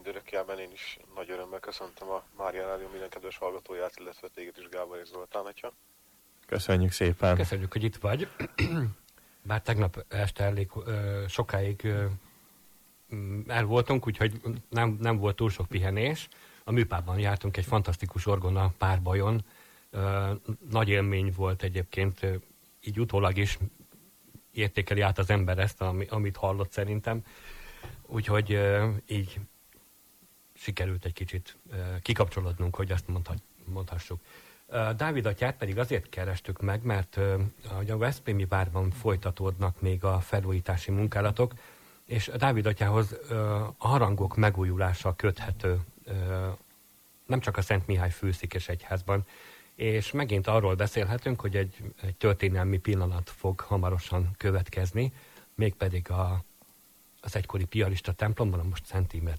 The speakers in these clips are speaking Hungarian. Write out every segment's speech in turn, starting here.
Örökkelben én is nagy örömmel köszöntöm a Mária Rádió minden kedves hallgatóját, illetve téged is, Gábor és Zoltán atya. Köszönjük szépen. Köszönjük, hogy itt vagy. Bár tegnap este elég sokáig el voltunk, úgyhogy nem volt túl sok pihenés. A műpában jártunk egy fantasztikus orgona párbajon. Nagy élmény volt egyébként, így utólag is értékeli át az ember ezt, amit hallott szerintem. Úgyhogy így sikerült egy kicsit kikapcsolódnunk, hogy ezt mondhassuk. Dávid atyát pedig azért kerestük meg, mert a veszprémi várban folytatódnak még a felújítási munkálatok, és a Dávid atyához a harangok megújulása köthető nem csak a Szent Mihály főszékes egyházban, és megint arról beszélhetünk, hogy egy történelmi pillanat fog hamarosan következni, mégpedig az egykori piarista templomban, a most Szent Imre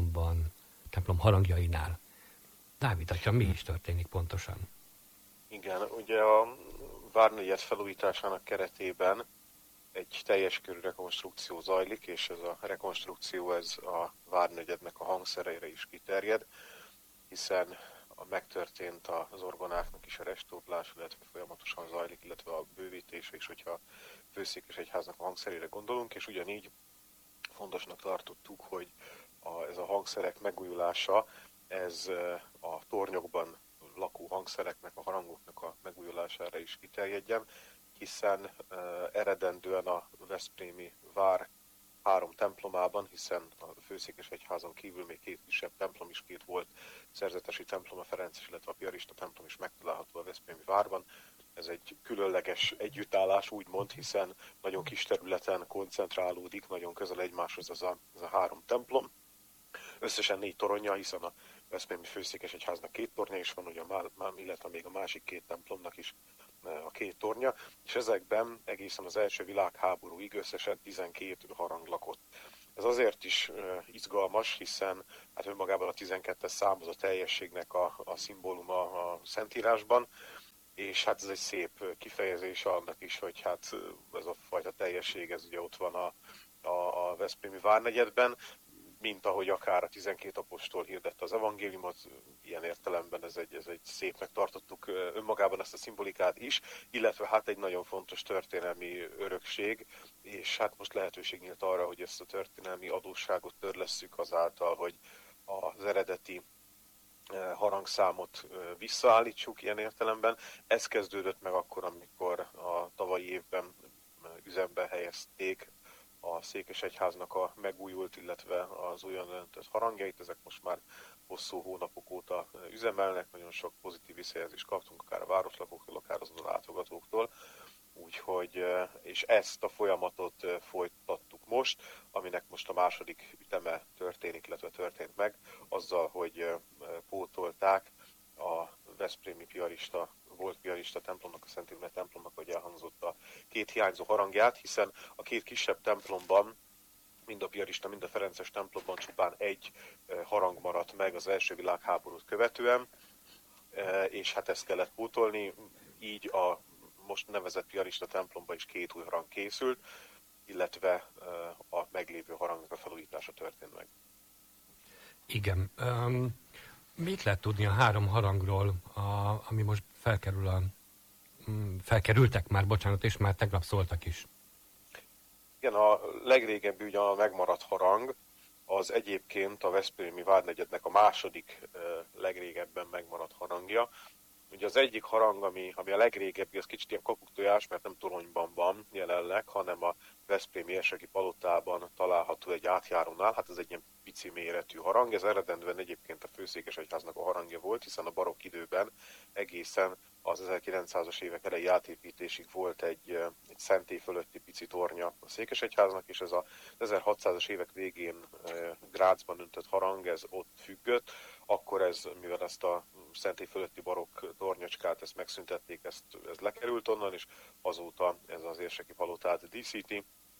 templom harangjainál. Dávid atya, mi is történik pontosan? Igen, ugye a Várnegyed felújításának keretében egy teljes körű rekonstrukció zajlik, és ez a rekonstrukció a Várnegyednek a hangszereire is kiterjed, hiszen megtörtént az orgonáknak is a restaurálás, illetve folyamatosan zajlik, illetve a bővítése is, hogyha a főszékes egyháznak a hangszerére gondolunk, és ugyanígy fontosnak tartottuk, hogy ez a hangszerek megújulása, ez a tornyokban lakó hangszereknek, a harangoknak a megújulására is kiterjedjen, hiszen eredendően a veszprémi vár 3 templomában, hiszen a főszékes egyházon kívül még 2 kisebb templom is, 2 volt szerzetesi templom, a Ferences, illetve a piarista templom is megtalálható a veszprémi várban. Ez egy különleges együttállás, úgymond, hiszen nagyon kis területen koncentrálódik, nagyon közel egymáshoz ez a 3 templom. Összesen 4 toronyja, hiszen a veszprémi főszékes egyháznak 2 tornya is van, ugye illetve még a másik 2 templomnak is a 2 tornya, és ezekben egészen az első világháborúig összesen 12 harang lakott. Ez azért is izgalmas, hiszen hát önmagában a 12-es szám az a teljességnek a szimbóluma a Szentírásban, és hát ez egy szép kifejezés annak is, hogy hát ez a fajta teljesség, ez ugye ott van a veszprémi várnegyedben, mint ahogy akár a 12 apostol hirdette az evangéliumot, ilyen értelemben ez egy szépnek tartottuk önmagában ezt a szimbolikát is, illetve hát egy nagyon fontos történelmi örökség, és hát most lehetőség nyílt arra, hogy ezt a történelmi adósságot törlesszük azáltal, hogy az eredeti harangszámot visszaállítsuk ilyen értelemben. Ez kezdődött meg akkor, amikor a tavalyi évben üzembe helyezték a székesegyháznak a megújult, illetve az újon öntött harangjait. Ezek most már hosszú hónapok óta üzemelnek, nagyon sok pozitív visszajelzést kaptunk, akár a városlakóktól, akár az oda látogatóktól. Úgyhogy, és ezt a folyamatot folytattuk most, aminek most a második üteme történik, illetve történt meg, azzal, hogy pótolták a veszprémi volt piarista templomnak, a Szent Imre templomnak, hogy elhangzott a 2 hiányzó harangját, hiszen a 2 kisebb templomban, mind a piarista, mind a ferences templomban csupán 1 harang maradt meg az első világháborút követően, és hát ezt kellett pótolni, így a most nevezett piarista templomban is 2 új harang készült, illetve a meglévő harangnak a felújítása történt meg. Igen. Mit lehet tudni a 3 harangról, ami most felkerültek már, bocsánat, és már tegnap szóltak is? Igen, a legrégebbi ugye a megmaradt harang, az egyébként a veszprémi várnegyednek a második legrégebben megmaradt harangja. Ugye az egyik harang, ami a legrégebbi, az kicsit ilyen kakuktojás, mert nem toronyban van jelenleg, hanem a veszprémi érseki palotában található egy átjárónál. Hát ez egy ilyen pici méretű harang, ez eredendően egyébként a főszékes egyháznak a harangja volt, hiszen a barokk időben egészen az 1900-as évek elejé átépítésig volt egy szentély fölötti pici tornya a székesegyháznak, és ez az 1600-as évek végén Grácsban öntött harang, ez ott függött. Akkor ez, mivel ezt a szentély fölötti barokk tornyocskát, ezt megszüntették, ez lekerült onnan, és azóta ez az érseki palotát díszíti.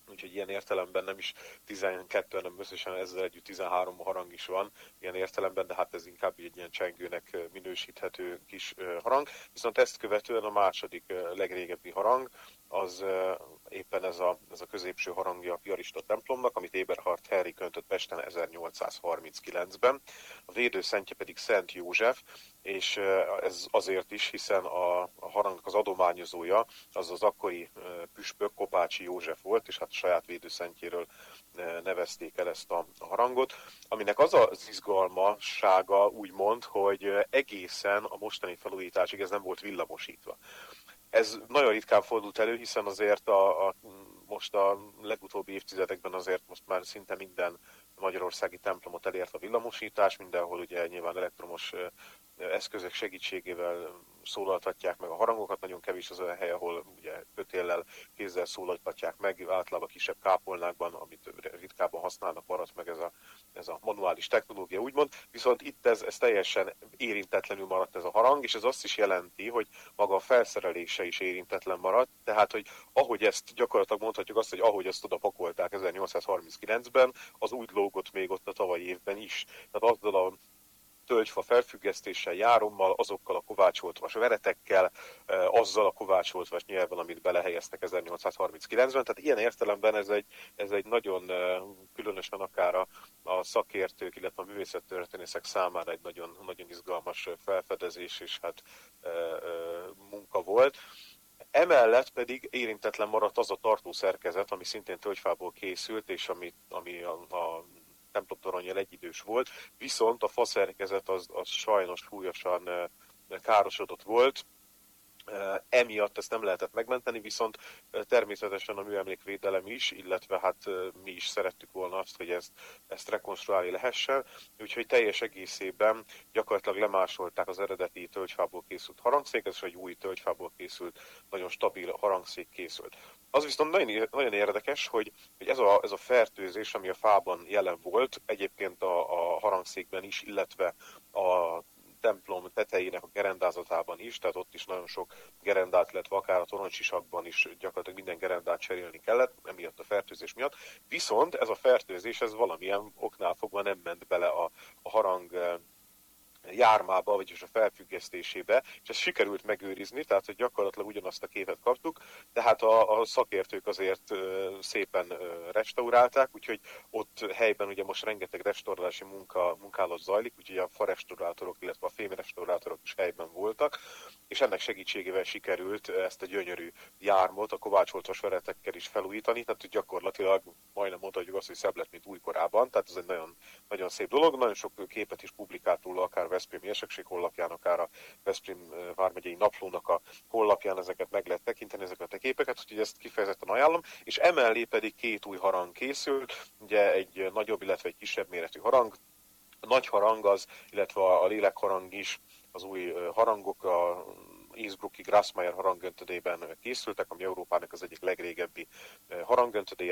úgyhogy ilyen értelemben nem is 12, hanem összesen ezzel együtt 13 harang is van ilyen értelemben, de hát ez inkább egy ilyen csengőnek minősíthető kis harang. Viszont ezt követően a második legrégebbi harang, az éppen ez a középső harangja a piarista templomnak, amit Eberhard Henrik öntött Pesten 1839-ben. A védőszentje pedig Szent József, és ez azért is, hiszen a harangnak az adományozója az az akkori püspök Kopácsi József volt, és hát a saját védőszentjéről nevezték el ezt a harangot, aminek az az izgalmassága úgymond, hogy egészen a mostani felújításig ez nem volt villamosítva. Ez nagyon ritkán fordult elő, hiszen azért most a legutóbbi évtizedekben azért most már szinte minden magyarországi templomot elért a villamosítás, mindenhol ugye nyilván elektromos eszközök segítségével szólaltatják meg a harangokat, nagyon kevés az olyan hely, ahol ugye kötéllel, kézzel szólaltatják meg, általában kisebb kápolnákban, amit ritkábban használnak, maradt meg ez a manuális technológia úgymond, viszont itt ez teljesen érintetlenül maradt ez a harang, és ez azt is jelenti, hogy maga a felszerelése is érintetlen maradt, tehát hogy ahogy ezt gyakorlatilag mondhatjuk azt, hogy ahogy ezt oda pakolták 1839-ben, az úgy lógott még ott a tavalyi évben is. Tehát azzal a tölgyfa felfüggesztéssel, járommal, azokkal a kovácsolt vas veretekkel, azzal a kovácsolt vas nyelven, amit belehelyeztek 1839-ben. Tehát ilyen értelemben ez egy nagyon különösen akár a szakértők, illetve a művészettörténészek számára egy nagyon, nagyon izgalmas felfedezés és hát munka volt. Emellett pedig érintetlen maradt az a tartószerkezet, ami szintén tölgyfából készült, és ami a templomtoronnyal egyidős volt, viszont a faszerkezet az sajnos súlyosan károsodott volt, emiatt ezt nem lehetett megmenteni, viszont természetesen a műemlékvédelem is, illetve hát mi is szerettük volna azt, hogy ezt rekonstruálni lehessen, úgyhogy teljes egészében gyakorlatilag lemásolták az eredeti tölgyfából készült harangszéket, és egy új tölgyfából készült, nagyon stabil harangszék készült. Az viszont nagyon érdekes, hogy ez a fertőzés, ami a fában jelen volt, egyébként a harangszékben is, illetve a templom tetejének a gerendázatában is, tehát ott is nagyon sok gerendát, illetve akár a toronysisakban is gyakorlatilag minden gerendát cserélni kellett, emiatt a fertőzés miatt. Viszont ez a fertőzés, ez valamilyen oknál fogva nem ment bele a harang jármába, vagyis a felfüggesztésébe, és ezt sikerült megőrizni, tehát hogy gyakorlatilag ugyanazt a képet kaptuk, tehát a szakértők azért szépen restaurálták, úgyhogy ott helyben ugye most rengeteg restaurálási munkálat zajlik, úgyhogy a farestaurátorok, illetve a fémrestaurátorok is helyben voltak, és ennek segítségével sikerült ezt a gyönyörű jármot a kovácsoltvas veretekkel is felújítani, tehát gyakorlatilag majdnem mondhatjuk azt, hogy szebb lett, mint újkorában, tehát ez egy nagyon, nagyon szép dolog, nagyon sok képet is publikált róla, akár Veszprém Érsekség honlapján, akár a Veszprém vármegyei naplónak a honlapján ezeket meg lehet tekinteni, ezeket a képeket, úgyhogy ezt kifejezetten ajánlom, és emellé pedig 2 új harang készült, ugye egy nagyobb, illetve egy kisebb méretű harang. A nagy harang az, illetve a lélekharang is, az új harangok a Innsbrucki Grassmayer harangöntödében készültek, ami Európának az egyik legrégebbi harangöntödéje,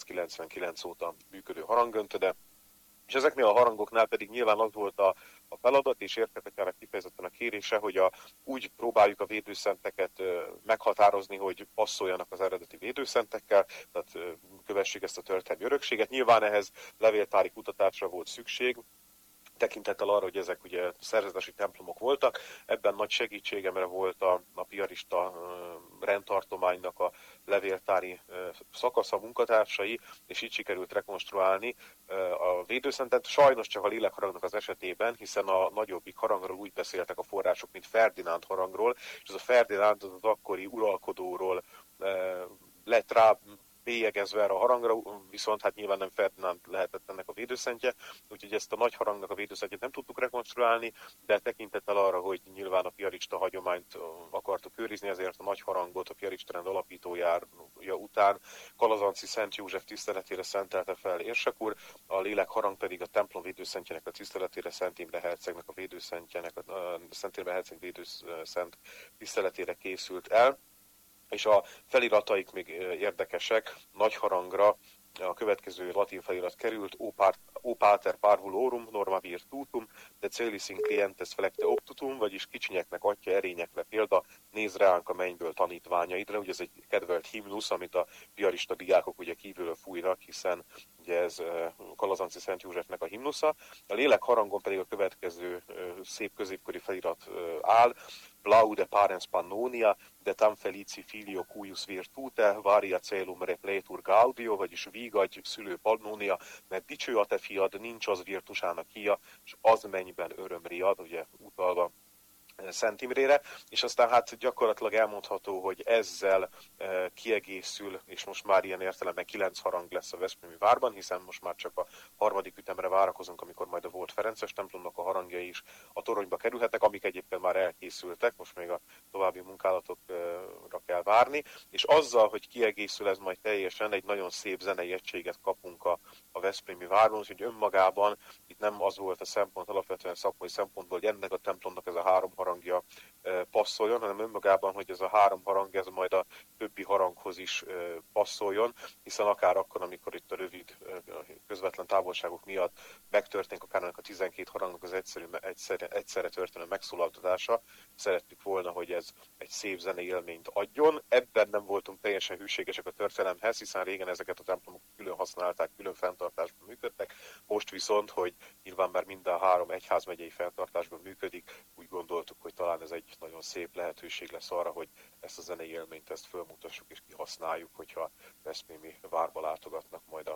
1599 óta működő harangöntöde. És ezeknél a harangoknál pedig nyilván az volt a feladat, és érketekának kifejezetten a kérése, hogy úgy próbáljuk a védőszenteket meghatározni, hogy passzoljanak az eredeti védőszentekkel, tehát kövessék ezt a történelmi örökséget. Nyilván ehhez levéltári kutatásra volt szükség, tekintettel arra, hogy ezek ugye szerzetesi templomok voltak. Ebben nagy segítségemre volt a piarista rendtartománynak a levéltári szakasza, munkatársai, és így sikerült rekonstruálni a védőszentet. Sajnos csak a lélekharangnak az esetében, hiszen a nagyobbik harangról úgy beszéltek a források, mint Ferdinánd harangról, és ez a Ferdinánd az akkori uralkodóról lett rá bélyegezve erre a harangra, viszont hát nyilván nem Ferdinánd lehetett ennek a védőszentje, úgyhogy ezt a nagy harangnak a védőszentjét nem tudtuk rekonstruálni, de tekintettel arra, hogy nyilván a piarista hagyományt akartuk őrizni, ezért a nagy harangot a piarista rend alapítójára után Kalazanci Szent József tiszteletére szentelte fel Érsek úr, a lélekharang pedig a templom védőszentjének a tiszteletére, Szent Imre hercegnek a védőszentjének, Szent Imre herceg védőszent tiszteletére készült el. És a felirataik még érdekesek, nagy harangra a következő latin felirat került, O pater parvulorum norma virtutum, de celis in clientes flecte optutum, vagyis kicsinyeknek atya, erényekre példa, nézz ránk a mennyből tanítványaidra. Ugye ez egy kedvelt himnusz, amit a piarista diákok ugye kívülről fújnak, hiszen ugye ez Kalazanci Szent Józsefnek a himnusza. A lélek harangon pedig a következő szép középkori felirat áll: Laude parens pannonia, de tam felici filio cuius virtute, varia celum repletur gaudio, vagyis vígadj, szülő Pannonia, mert dicső a te fiad, nincs az virtusának híja, és az mennyben öröm riad, ugye utalva Szent Imrére, és aztán hát gyakorlatilag elmondható, hogy ezzel kiegészül, és most már ilyen értelemben 9 harang lesz a veszprémi várban, hiszen most már csak a harmadik ütemre várakozunk, amikor majd a volt Ferences templomnak a harangjai is a toronyba kerülhetnek, amik egyébként már elkészültek, most még a további munkálatokra kell várni, és azzal, hogy kiegészül ez majd teljesen, egy nagyon szép zenei egységet kapunk a veszprémi várban, úgyhogy önmagában itt nem az volt a szempont, alapvetően szakmai szempontból, hogy ennek a templomnak ez a 3 harangja passzoljon, hanem önmagában, hogy ez a 3 harang, ez majd a többi haranghoz is passzoljon, hiszen akár akkor, amikor itt a rövid, közvetlen távolságok miatt megtörténik akár ennek a 12 harangnak az egyszerre történő megszólaltatása, szerettük volna, hogy ez egy szép zenei élményt adjon. Ebben nem voltunk teljesen hűségesek a történelemhez, hiszen régen ezeket a templomok külön használták, külön fenntartásban működtek. Most viszont, hogy nyilván már minden 3 egyházmegyei fenntartásban működik, úgy gondoltuk, hogy talán ez egy nagyon szép lehetőség lesz arra, hogy ezt a zenei élményt ezt fölmutassuk és kihasználjuk, hogyha veszprémi várba látogatnak majd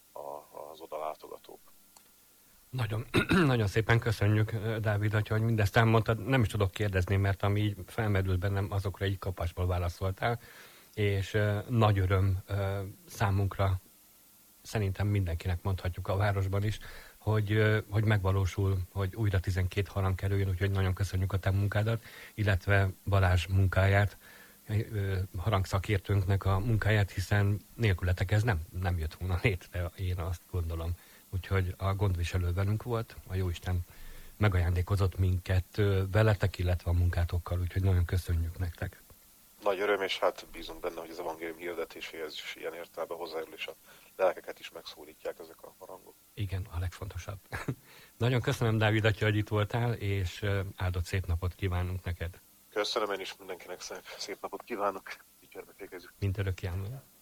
az oda látogatók. Nagyon, nagyon szépen köszönjük, Dávid atya, hogy mindezt elmondtad. Nem is tudok kérdezni, mert ami így felmerült bennem, azokra így kapásból válaszoltál, és nagy öröm számunkra, szerintem mindenkinek mondhatjuk a városban is, hogy megvalósul, hogy újra 12 harang kerüljön, úgyhogy nagyon köszönjük a te munkádat, illetve Balázs munkáját, harangszakértőnknek a munkáját, hiszen nélkületek ez nem jött volna létre, én azt gondolom. Úgyhogy a gondviselő velünk volt, a Jóisten megajándékozott minket veletek, illetve a munkátokkal, úgyhogy nagyon köszönjük nektek. Nagy öröm, és hát bízunk benne, hogy az evangélium hirdetéséhez is ilyen értelemben hozzájárul, és a lelkeket is megszólítják ezek a harangok. Igen, a legfontosabb. Nagyon köszönöm, Dávid atya, hogy itt voltál, és áldott szép napot kívánunk neked. Köszönöm én is mindenkinek, szép napot kívánok. Így érdekékezünk. Mint örökké.